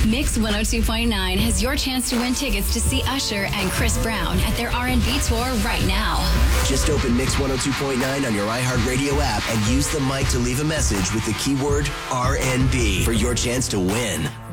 Mix 102.9 has your chance to win tickets to see Usher and Chris Brown at their R&B tour right now. Just open Mix 102.9 on your iHeartRadio app and use the mic to leave a message with the keyword RNB for your chance to win.